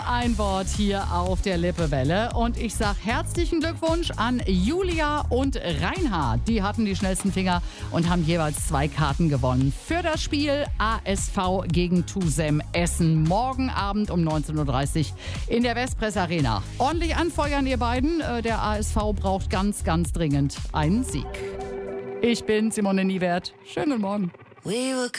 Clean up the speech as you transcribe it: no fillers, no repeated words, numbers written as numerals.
ein Wort hier auf der Lippewelle. Und ich sage herzlichen Glückwunsch an Julia und Reinhard. Die hatten die schnellsten Finger und haben jeweils 2 Karten gewonnen für das Spiel ASV gegen TuSem Essen. Morgen Abend um 19.30 Uhr in der Westpress Arena. Ordentlich anfeuern, ihr beiden. Der ASV braucht ganz, ganz dringend einen Sieg. Ich bin Simone Niewert. Schönen Morgen.